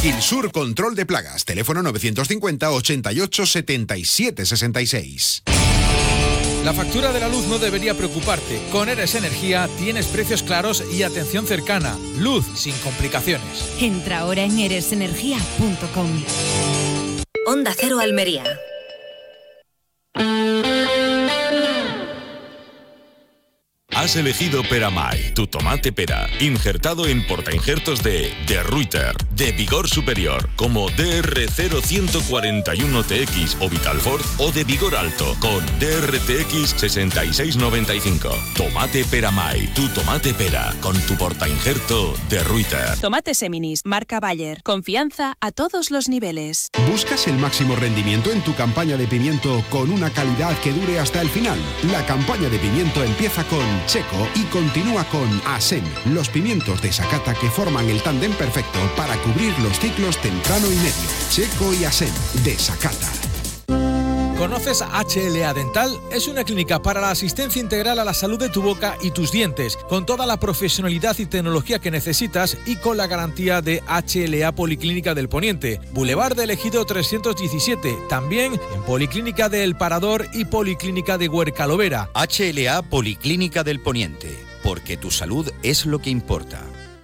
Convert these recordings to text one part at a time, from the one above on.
Gilsur Control de Plagas. Teléfono 950 88 77 66. La factura de la luz no debería preocuparte. Con Eres Energía tienes precios claros y atención cercana. Luz sin complicaciones. Entra ahora en eresenergia.com. Onda Cero Almería. Has elegido Peramay, tu tomate pera, injertado en portainjertos de Reuter, de vigor superior, como DR0141TX o Vitalfort, o de vigor alto, con DRTX 6695. Tomate Peramay, tu tomate pera, con tu portainjerto de Reuter. Tomate Seminis, marca Bayer. Confianza a todos los niveles. ¿Buscas el máximo rendimiento en tu campaña de pimiento con una calidad que dure hasta el final? La campaña de pimiento empieza con Checo y continúa con Asem, los pimientos de Sakata que forman el tándem perfecto para cubrir los ciclos temprano y medio. Checo y Asem, de Sakata. ¿Conoces HLA Dental? Es una clínica para la asistencia integral a la salud de tu boca y tus dientes, con toda la profesionalidad y tecnología que necesitas y con la garantía de HLA Policlínica del Poniente, Boulevard del Ejido 317, también en Policlínica de El Parador y Policlínica de Huercalovera. HLA Policlínica del Poniente, porque tu salud es lo que importa.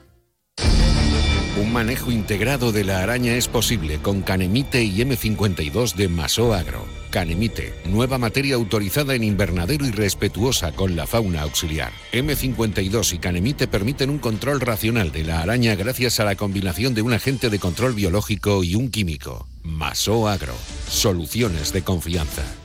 Un manejo integrado de la araña es posible con Canemite y M52 de Masó Agro. Canemite, nueva materia autorizada en invernadero y respetuosa con la fauna auxiliar. M52 y Canemite permiten un control racional de la araña gracias a la combinación de un agente de control biológico y un químico. Masó Agro, soluciones de confianza.